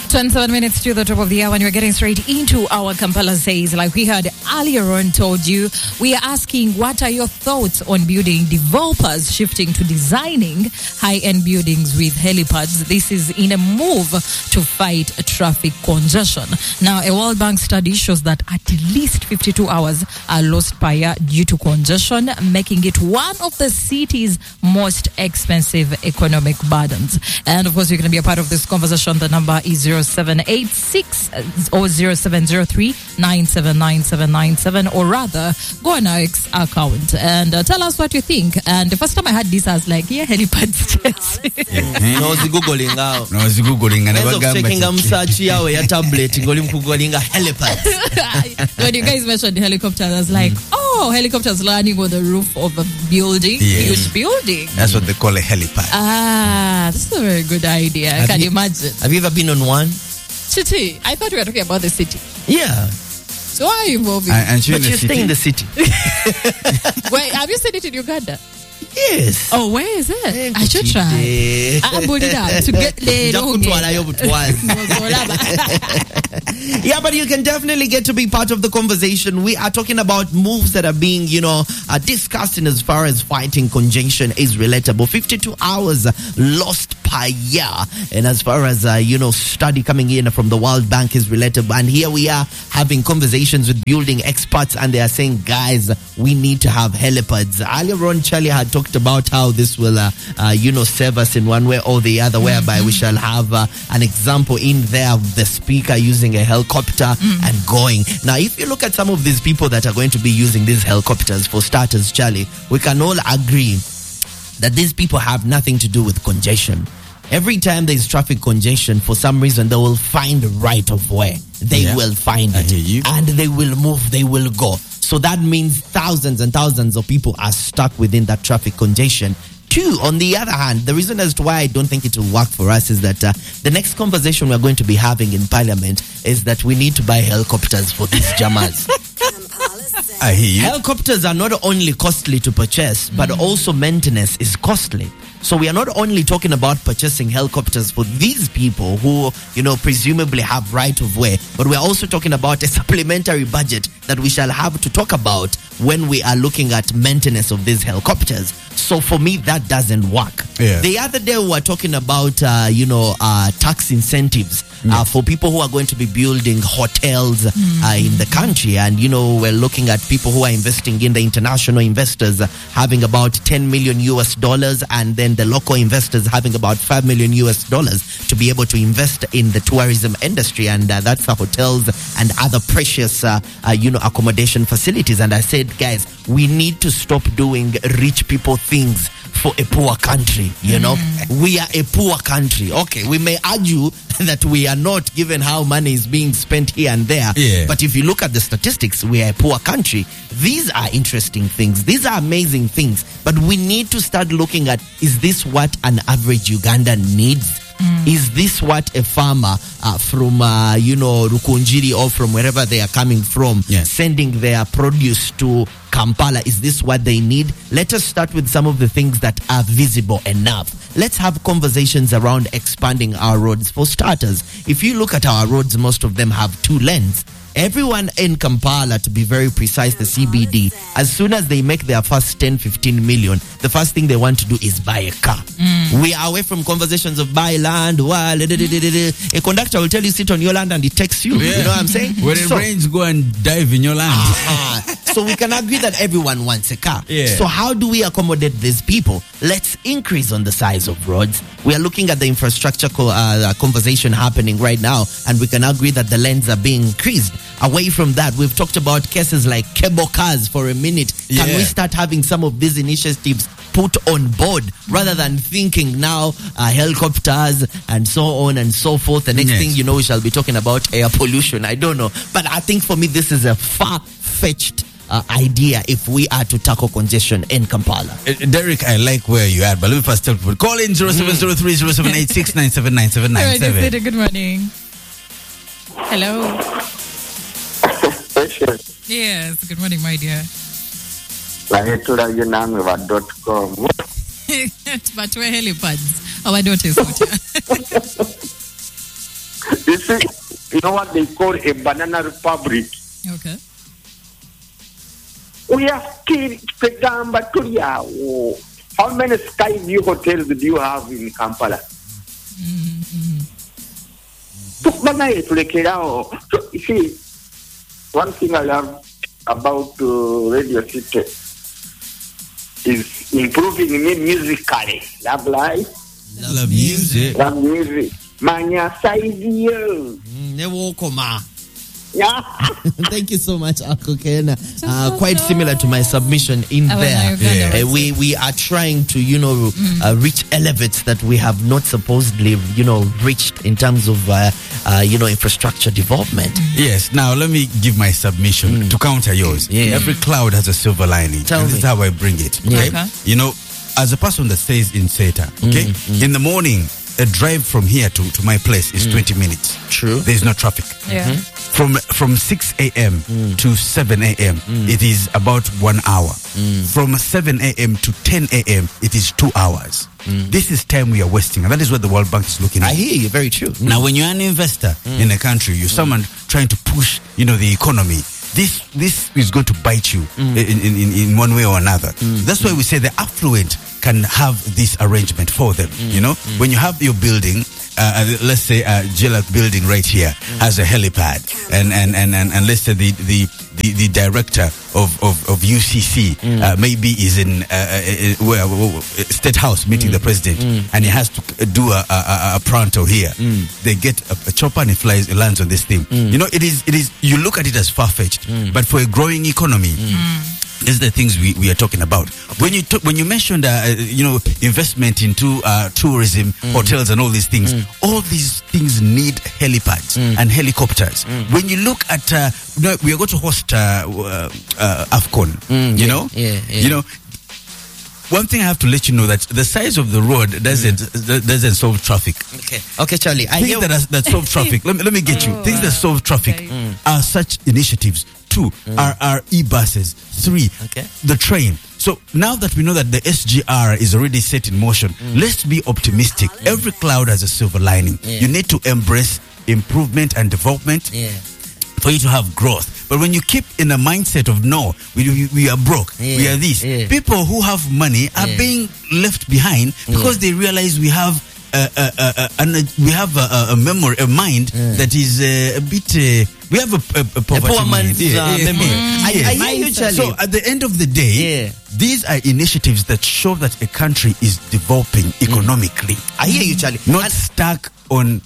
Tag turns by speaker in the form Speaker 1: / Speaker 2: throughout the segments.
Speaker 1: 27 minutes to the top of the hour, and we're getting straight into our Kampala Says. Like we heard earlier on, told you, we are asking, what are your thoughts on building developers shifting to designing high-end buildings with helipads? This is in a move to fight traffic congestion. Now, a World Bank study shows that at least 52 hours are lost per year due to congestion, making it one of the city's most expensive economic burdens. And of course, you're going to be a part of this conversation. The number is 0786 or 0703 979797, or rather go on our X account and tell us what you think. And the first time I heard this, I was like, yeah, helipads.
Speaker 2: I was googling
Speaker 3: and I was
Speaker 2: checking search your tablet googling helipads.
Speaker 1: When you guys mentioned the helicopters, I was like, oh, helicopters landing on the roof of a building, huge building.
Speaker 3: That's what they call a helipad.
Speaker 1: That's a very good idea. Can you imagine?
Speaker 2: Have you ever been on one?
Speaker 1: City. I thought we were talking about the city.
Speaker 2: Yeah.
Speaker 1: So why are you moving?
Speaker 2: But you stay in the city.
Speaker 1: Wait, have you seen it in Uganda?
Speaker 2: Yes.
Speaker 1: Oh, where is it? I should try. I put it out to get
Speaker 2: Yeah, but you can definitely get to be part of the conversation. We are talking about moves that are being, discussed in as far as fighting congestion is relatable. 52 hours lost per year. And as far as, study coming in from the World Bank is relatable. And here we are having conversations with building experts, and they are saying, guys, we need to have helipads. Earlier on, Charlie had talked about how this will, serve us in one way or the other, whereby we shall have an example in there of the speaker using a helicopter and going. Now, if you look at some of these people that are going to be using these helicopters, for starters, Charlie, we can all agree that these people have nothing to do with congestion. Every time there is traffic congestion, for some reason, they will find a right of way. They will find it. And they will move, they will go. So that means thousands and thousands of people are stuck within that traffic congestion. Two, on the other hand, the reason as to why I don't think it will work for us is that the next conversation we're going to be having in Parliament is that we need to buy helicopters for these jammers.
Speaker 3: I hear you.
Speaker 2: Helicopters are not only costly to purchase, but also maintenance is costly. So we are not only talking about purchasing helicopters for these people who, presumably have right of way, but we are also talking about a supplementary budget that we shall have to talk about when we are looking at maintenance of these helicopters. So for me, that doesn't work.
Speaker 3: Yeah.
Speaker 2: The other day we were talking about, tax incentives for people who are going to be building hotels in the country. And, we're looking at people who are investing in the international investors having about $10 million US, and then the local investors having about $5 million US to be able to invest in the tourism industry. And that's the hotels and other precious, accommodation facilities. And I said, guys, we need to stop doing rich people things for a poor country. We are a poor country. Okay, we may argue that we are not, given how money is being spent here and there.
Speaker 3: Yeah.
Speaker 2: But if you look at the statistics, we are a poor country. These are interesting things. These are amazing things. But we need to start looking at, is this what an average Ugandan needs? Is this what a farmer from, Rukunjiri or from wherever they are coming from, sending their produce to Kampala, is this what they need? Let us start with some of the things that are visible enough. Let's have conversations around expanding our roads. For starters, if you look at our roads, most of them have 2 lanes. Everyone in Kampala, to be very precise, the CBD, as soon as they make their first 10, 15 million, the first thing they want to do is buy a car. We are away from conversations of buy land. A conductor will tell you, sit on your land, and it takes you. You know what I'm saying?
Speaker 3: When it rains, go and dive in your land.
Speaker 2: So we can agree that everyone wants a car.
Speaker 3: Yeah.
Speaker 2: So how do we accommodate these people? Let's increase on the size of roads. We are looking at the infrastructure conversation happening right now, and we can agree that the lanes are being increased. Away from that, we've talked about cases like cable cars for a minute. Can we start having some of these initiatives put on board rather than thinking now helicopters and so on and so forth? The next thing we shall be talking about air pollution. I don't know. But I think for me, this is a far-fetched idea if we are to tackle congestion in Kampala.
Speaker 3: Derek, I like where you are, but let me first tell people. Call in 0703 0786 979797.
Speaker 1: Good morning. Hello. Yes, good morning, my dear.
Speaker 4: But we're helipads. Our daughters.
Speaker 1: This
Speaker 4: you know what they call a banana republic.
Speaker 1: Okay.
Speaker 4: We are still Pegamba Turia. How many sky view hotels do you have in Kampala? So, you see, one thing I love about Radio City is improving me musically. Love life.
Speaker 3: Love music.
Speaker 4: Love music. Manya Saidio.
Speaker 2: Newokoma.
Speaker 4: Yeah.
Speaker 2: Thank you so much, Uncle Ken. Quite similar to my submission in there. We are trying to, reach elevates that we have not supposedly, reached in terms of, infrastructure development.
Speaker 3: Yes. Now let me give my submission to counter yours.
Speaker 2: Yeah.
Speaker 3: Every cloud has a silver lining.
Speaker 2: Tell
Speaker 3: This
Speaker 2: me.
Speaker 3: is how I bring it.
Speaker 2: Yeah.
Speaker 3: Okay.
Speaker 1: Okay.
Speaker 3: As a person that stays in Seta, okay, in the morning, a drive from here to my place is 20 minutes.
Speaker 2: True.
Speaker 3: There's no traffic.
Speaker 1: Yeah.
Speaker 3: From 6 a.m. to 7 a.m. it is about 1 hour. From 7 a.m. to 10 a.m. it is 2 hours. This is time we are wasting, and that is what the World Bank is looking at.
Speaker 2: I hear you. Very true.
Speaker 3: Now, when you're an investor in a country, you're someone trying to push, the economy. This is going to bite you in one way or another. That's why we say the affluent can have this arrangement for them. When you have your building, let's say Jelak building right here has a helipad, and let's say the director of UCC maybe is in State House meeting the president, and he has to do a pronto here. They get a chopper and it lands on this thing. It is. You look at it as far-fetched, but for a growing economy. These are the things we are talking about. When you mentioned investment into tourism, hotels, and all these things need helipads and helicopters. When you look at we are going to host AFCON. One thing I have to let you know that the size of the road doesn't solve traffic.
Speaker 2: Okay, Charlie.
Speaker 3: Things that solve traffic. Let me get you. Things that solve traffic are such initiatives. 2 are e-buses. 3, the train. So now that we know that the SGR is already set in motion, let's be optimistic. Every cloud has a silver lining. You need to embrace improvement and development for you to have growth. But when you keep in a mindset of no, we are broke, we are this, people who have money are being left behind because they realize we have a memory, a mind that is a bit. We have a poor
Speaker 2: man's memory. I hear you, Charlie.
Speaker 3: So at the end of the day, these are initiatives that show that a country is developing economically.
Speaker 2: I hear you, Charlie.
Speaker 3: Not stuck on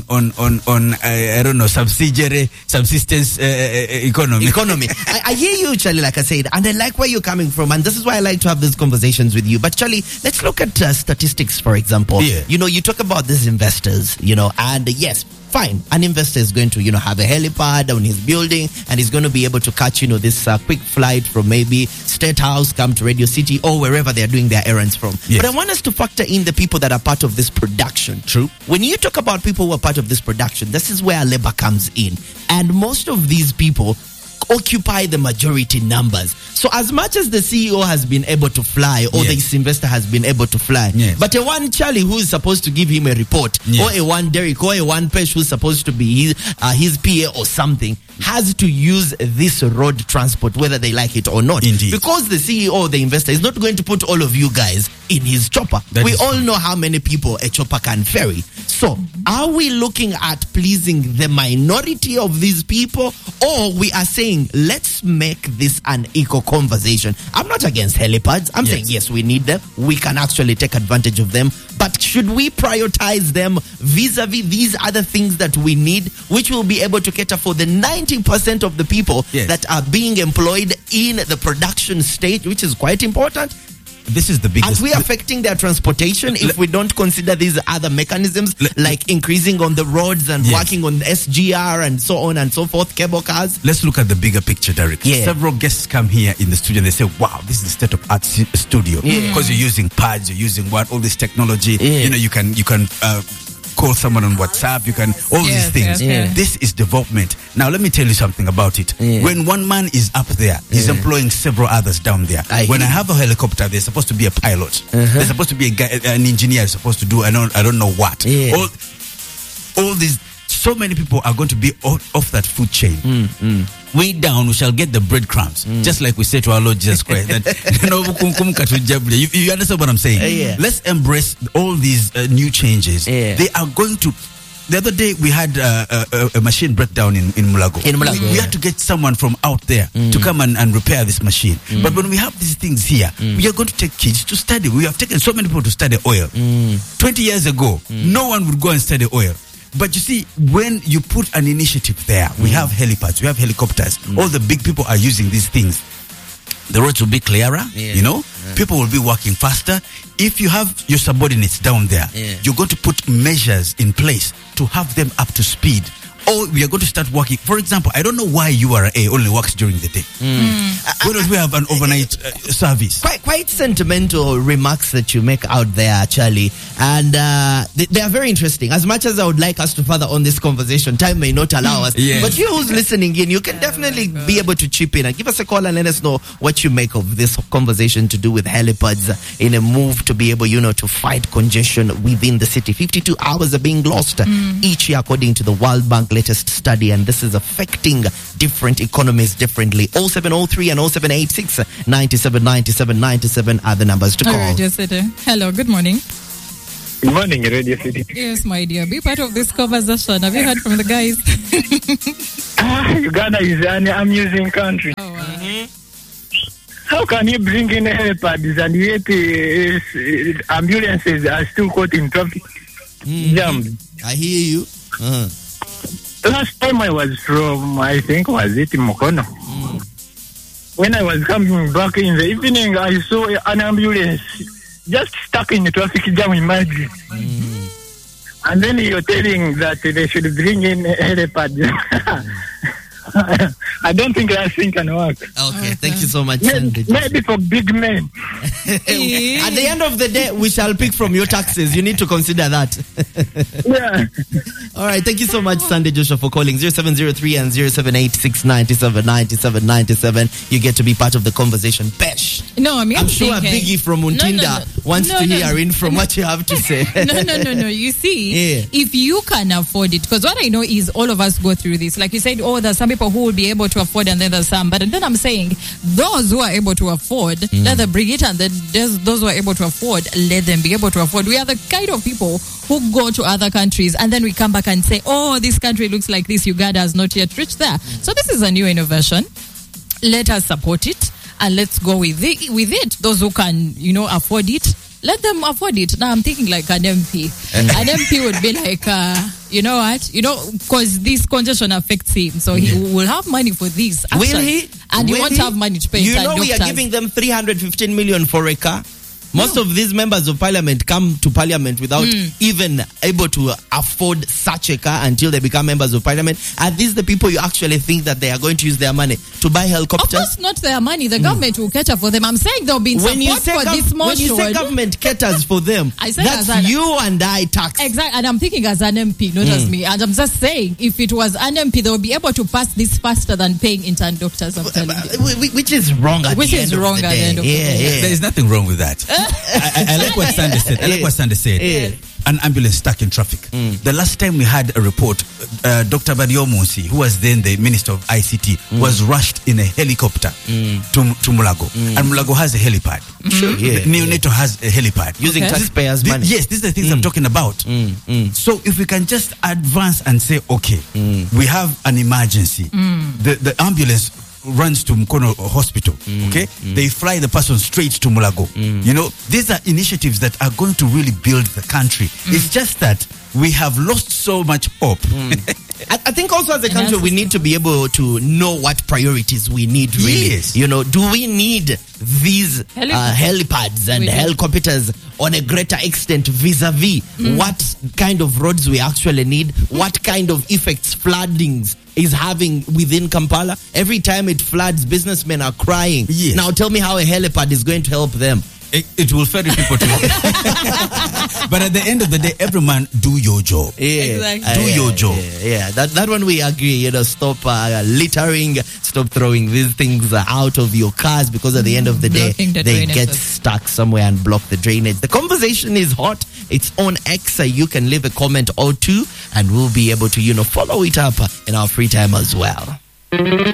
Speaker 3: I don't know, subsistence economy.
Speaker 2: I hear you, Charlie, like I said, and I like where you're coming from, and this is why I like to have these conversations with you. But Charlie, let's look at statistics, for example. You talk about these investors, and yes, fine, an investor is going to, have a helipad on his building, and he's going to be able to catch, this quick flight from maybe State House, come to Radio City, or wherever they're doing their errands from.
Speaker 3: Yes.
Speaker 2: But I want us to factor in the people that are part of this production.
Speaker 3: True.
Speaker 2: When you talk about people who are part of this production, this is where labor comes in. And most of these people occupy the majority numbers. So as much as the CEO has been able to fly, or this investor has been able to fly, but a one Charlie who is supposed to give him a report, or a one Derek, or a one Pesh who's supposed to be his PA or something, has to use this road transport whether they like it or not.
Speaker 3: Indeed.
Speaker 2: Because the CEO or the investor is not going to put all of you guys in his chopper. We all know how many people a chopper can ferry. So are we looking at pleasing the minority of these people, or we are saying let's make this an eco conversation? I'm not against helipads. I'm saying yes, we need them. We can actually take advantage of them. But should we prioritize them vis-a-vis these other things that we need, which will be able to cater for the 90% of the people that are being employed in the production stage, which is quite important?
Speaker 3: This is the biggest.
Speaker 2: Are we affecting their transportation if we don't consider these other mechanisms, like increasing on the roads and working on SGR and so on and so forth, cable cars?
Speaker 3: Let's look at the bigger picture, Derek. Several guests come here in the studio and they say, wow, this is the state of art studio. Because you're using pads, you're using all this technology. You can call someone on WhatsApp, you can, all these things. This is development. Now, let me tell you something about it. When one man is up there, he's employing several others down there. When I have a helicopter, there's supposed to be a pilot. There's supposed to be a guy, an engineer supposed to do, I don't know what. All these. so many people are going to be off that food chain. Way down, we shall get the breadcrumbs, just like we say to our Lord Jesus Christ. That, you understand what I'm saying?
Speaker 2: Yeah.
Speaker 3: Let's embrace all these new changes.
Speaker 2: Yeah.
Speaker 3: They are going to. The other day we had a machine breakdown in Mulago. We had to get someone from out there to come and repair this machine. But when we have these things here, we are going to take kids to study. We have taken so many people to study oil. 20 years ago, no one would go and study oil. But you see, when you put an initiative there, we have helipads, we have helicopters. All the big people are using these things. The roads will be clearer, people will be working faster. If you have your subordinates down there, you're going to put measures in place to have them up to speed. Or we are going to start working. For example, I don't know why URA only works during the day. Why don't we have an overnight service?
Speaker 2: Quite sentimental remarks that you make out there, Charlie. And they are very interesting. As much as I would like us to further on this conversation, time may not allow us.
Speaker 3: Yes.
Speaker 2: But you who's listening in, you can definitely be able to chip in and give us a call and let us know what you make of this conversation to do with helipads in a move to be able, to fight congestion within the city. 52 hours are being lost each year according to the World Bank latest study, and this is affecting different economies differently. 0703 and 0786 97 97 97 are the numbers to call.
Speaker 1: Radio City. Hello, good morning.
Speaker 5: Good morning, Radio City.
Speaker 1: Yes, my dear. Be part of this conversation. Have you heard from the guys?
Speaker 5: Uganda is an amusing country.
Speaker 1: Oh, wow.
Speaker 5: How can you bring in helipads and yet ambulances are still caught in traffic jammed?
Speaker 2: I hear you.
Speaker 5: Last time I was from, I think, was it Mokono? When I was coming back in the evening, I saw an ambulance just stuck in the traffic jam, imagine. And then you're telling that they should bring in helipads. I don't think that thing can work.
Speaker 2: Okay, thank you so much.
Speaker 5: Maybe for big men.
Speaker 2: At the end of the day, we shall pick from your taxes. You need to consider that.
Speaker 5: Yeah.
Speaker 2: All right, thank you so much, Sunday Joshua, for calling 0703 and 0786 97 97 97. You get to be part of the conversation. Pesh.
Speaker 1: No, I'm
Speaker 2: sure Biggie from Untinda wants to hear in from what you have to say.
Speaker 1: No. You see, if you can afford it, because what I know is all of us go through this. Like you said, there's some people who will be able to afford, and then there's some. But then I'm saying, those who are able to afford, let them bring it, and then there's those who are able to afford, let them be able to afford. We are the kind of people who go to other countries, and then we come back and say, this country looks like this. Uganda has not yet reached there. So this is a new innovation. Let us support it, and let's go with it. Those who can, afford it, let them afford it. Now I'm thinking like an MP. An MP would be like, you know what? Because this congestion affects him. So he will have money for this.
Speaker 2: Will he?
Speaker 1: And he won't have money to pay.
Speaker 2: We are giving them 315 million for a car. Most of these members of parliament come to parliament without even able to afford such a car until they become members of parliament. Are these the people you actually think that they are going to use their money to buy helicopters?
Speaker 1: Of course not their money. The government will cater for them. I'm saying there'll be support for this motion.
Speaker 2: When you say government caters for them, that's you and I tax.
Speaker 1: Exactly. And I'm thinking as an MP, not as me. And I'm just saying, if it was an MP, they will be able to pass this faster than paying intern doctors. I'm telling you.
Speaker 2: Which is wrong at the end of the day.
Speaker 3: There is nothing wrong with that. I like what Sandy said. An ambulance stuck in traffic. The last time we had a report, Dr. Badio Monsi, who was then the Minister of ICT, was rushed in a helicopter to Mulago. And Mulago has a helipad. Neonato has a helipad.
Speaker 2: Using taxpayers' money.
Speaker 3: Yes, these are the things I'm talking about. So if we can just advance and say, okay, we have an emergency. The ambulance runs to Mukono Hospital, okay? They fly the person straight to Mulago. These are initiatives that are going to really build the country. It's just that we have lost so much hope.
Speaker 2: I think also as a country, we need to be able to know what priorities we need, really.
Speaker 3: Yes.
Speaker 2: Do we need these helipads and helicopters on a greater extent vis-a-vis what kind of roads we actually need, what kind of effects floodings is having within Kampala? Every time it floods, businessmen are crying.
Speaker 3: Yes.
Speaker 2: Now tell me how a helipad is going to help them.
Speaker 3: It will ferry people to But at the end of the day, every man do your job.
Speaker 1: Exactly.
Speaker 3: Do your job.
Speaker 2: Yeah. That one we agree. Stop littering, stop throwing these things out of your cars, because at the end of the day,
Speaker 1: Blocking the
Speaker 2: they
Speaker 1: drainages.
Speaker 2: get stuck somewhere and block the drainage. The conversation is hot. It's on X. You can leave a comment or two, and we'll be able to, follow it up in our free time as well.